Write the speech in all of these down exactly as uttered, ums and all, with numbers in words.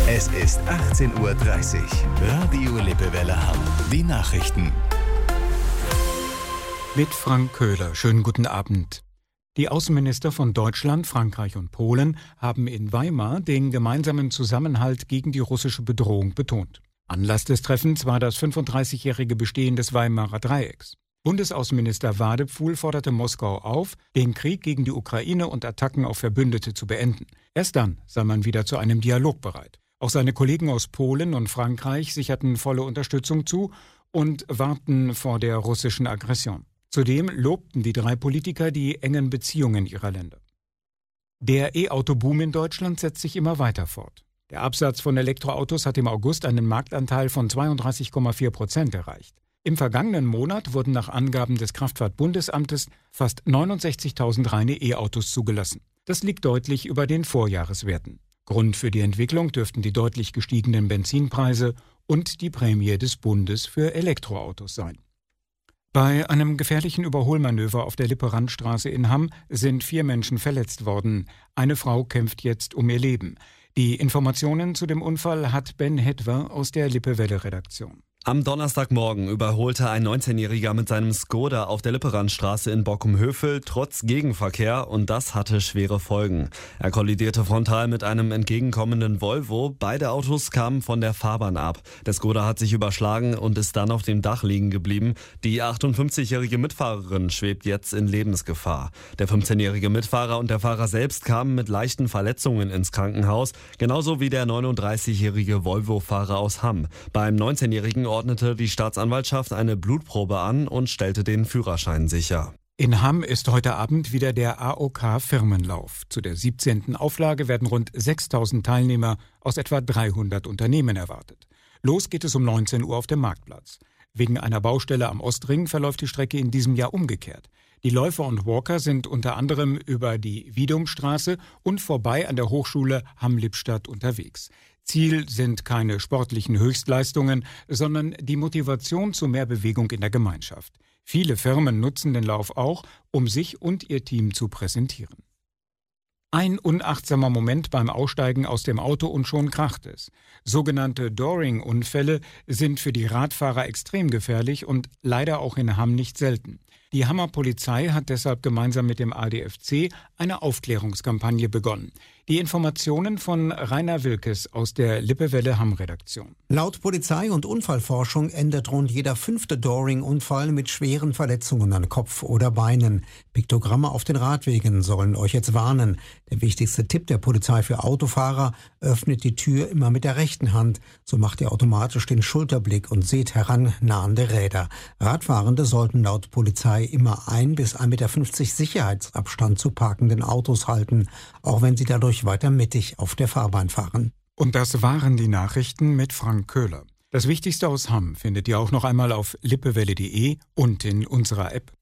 Es ist achtzehn Uhr dreißig. Radio Lippewelle Hamm. Die Nachrichten. Mit Frank Köhler. Schönen guten Abend. Die Außenminister von Deutschland, Frankreich und Polen haben in Weimar den gemeinsamen Zusammenhalt gegen die russische Bedrohung betont. Anlass des Treffens war das fünfunddreißigjährige Bestehen des Weimarer Dreiecks. Bundesaußenminister Wadepfuhl forderte Moskau auf, den Krieg gegen die Ukraine und Attacken auf Verbündete zu beenden. Erst dann sei man wieder zu einem Dialog bereit. Auch seine Kollegen aus Polen und Frankreich sicherten volle Unterstützung zu und warnten vor der russischen Aggression. Zudem lobten die drei Politiker die engen Beziehungen ihrer Länder. Der E-Auto-Boom in Deutschland setzt sich immer weiter fort. Der Absatz von Elektroautos hat im August einen Marktanteil von zweiunddreißig Komma vier Prozent erreicht. Im vergangenen Monat wurden nach Angaben des Kraftfahrt-Bundesamtes fast neunundsechzigtausend reine E-Autos zugelassen. Das liegt deutlich über den Vorjahreswerten. Grund für die Entwicklung dürften die deutlich gestiegenen Benzinpreise und die Prämie des Bundes für Elektroautos sein. Bei einem gefährlichen Überholmanöver auf der Lippe-Randstraße in Hamm sind vier Menschen verletzt worden. Eine Frau kämpft jetzt um ihr Leben. Die Informationen zu dem Unfall hat Ben Hetwer aus der Lippewelle-Redaktion. Am Donnerstagmorgen überholte ein neunzehnjähriger mit seinem Skoda auf der Lippe-Randstraße in Bockum-Hövel trotz Gegenverkehr und das hatte schwere Folgen. Er kollidierte frontal mit einem entgegenkommenden Volvo. Beide Autos kamen von der Fahrbahn ab. Der Skoda hat sich überschlagen und ist dann auf dem Dach liegen geblieben. Die achtundfünfzigjährige Mitfahrerin schwebt jetzt in Lebensgefahr. Der fünfzehnjährige Mitfahrer und der Fahrer selbst kamen mit leichten Verletzungen ins Krankenhaus, genauso wie der neununddreißigjährige Volvo-Fahrer aus Hamm. Beim neunzehnjährigen ordnete die Staatsanwaltschaft eine Blutprobe an und stellte den Führerschein sicher. In Hamm ist heute Abend wieder der A O K-Firmenlauf. Zu der siebzehnten Auflage werden rund sechstausend Teilnehmer aus etwa dreihundert Unternehmen erwartet. Los geht es um neunzehn Uhr auf dem Marktplatz. Wegen einer Baustelle am Ostring verläuft die Strecke in diesem Jahr umgekehrt. Die Läufer und Walker sind unter anderem über die Wiedumstraße und vorbei an der Hochschule Hamm-Lippstadt unterwegs. Ziel sind keine sportlichen Höchstleistungen, sondern die Motivation zu mehr Bewegung in der Gemeinschaft. Viele Firmen nutzen den Lauf auch, um sich und ihr Team zu präsentieren. Ein unachtsamer Moment beim Aussteigen aus dem Auto und schon kracht es. Sogenannte Dooring-Unfälle sind für die Radfahrer extrem gefährlich und leider auch in Hamm nicht selten. Die Hammer Polizei hat deshalb gemeinsam mit dem A D F C eine Aufklärungskampagne begonnen. Die Informationen von Rainer Wilkes aus der Lippewelle Hamm-Redaktion. Laut Polizei und Unfallforschung endet rund jeder fünfte Dooring-Unfall mit schweren Verletzungen an Kopf oder Beinen. Piktogramme auf den Radwegen sollen euch jetzt warnen. Der wichtigste Tipp der Polizei für Autofahrer: öffnet die Tür immer mit der rechten Hand. So macht ihr automatisch den Schulterblick und seht herannahende Räder. Radfahrende sollten laut Polizei immer ein bis ein Meter fünfzig Sicherheitsabstand zu parkenden Autos halten, auch wenn sie dadurch weiter mittig auf der Fahrbahn fahren. Und das waren die Nachrichten mit Frank Köhler. Das Wichtigste aus Hamm findet ihr auch noch einmal auf lippewelle punkt de und in unserer App.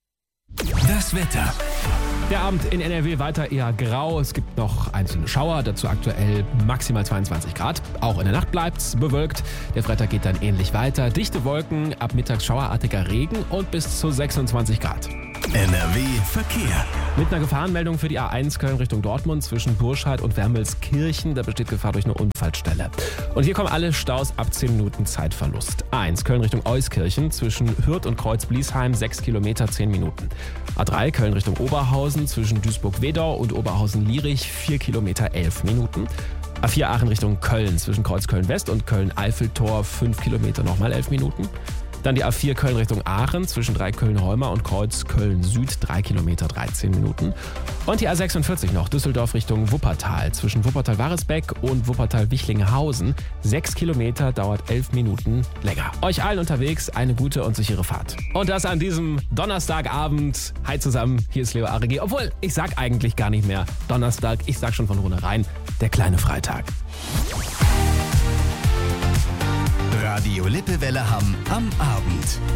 Das Wetter. Der Abend in N R W weiter eher grau. Es gibt noch einzelne Schauer, dazu aktuell maximal zweiundzwanzig Grad. Auch in der Nacht bleibt's bewölkt. Der Freitag geht dann ähnlich weiter. Dichte Wolken, ab mittags schauerartiger Regen und bis zu sechsundzwanzig Grad. N R W Verkehr. Mit einer Gefahrenmeldung für die A eins Köln Richtung Dortmund zwischen Burscheid und Wermelskirchen. Da besteht Gefahr durch eine Unfallstelle. Und hier kommen alle Staus ab zehn Minuten Zeitverlust. A eins Köln Richtung Euskirchen zwischen Hürth und Kreuz-Bliesheim sechs Kilometer, zehn Minuten. A drei Köln Richtung Oberhausen zwischen Duisburg-Wedau und Oberhausen-Lierich vier Kilometer, elf Minuten. A vier Aachen Richtung Köln zwischen Kreuz Köln-West und Köln-Eiffeltor fünf Kilometer, nochmal elf Minuten. Dann die A vier Köln Richtung Aachen zwischen Dreiköln-Rheuma und Kreuz Köln-Süd drei Kilometer, dreizehn Minuten. Und die A sechsundvierzig noch Düsseldorf Richtung Wuppertal zwischen Wuppertal-Waresbeck und Wuppertal-Wichlinghausen sechs Kilometer, dauert elf Minuten länger. Euch allen unterwegs eine gute und sichere Fahrt. Und das an diesem Donnerstagabend. Hi zusammen, hier ist Leo Aregi. Obwohl, ich sag eigentlich gar nicht mehr Donnerstag, ich sag schon von vornherein, der kleine Freitag. Radio Lippewelle Hamm am Abend.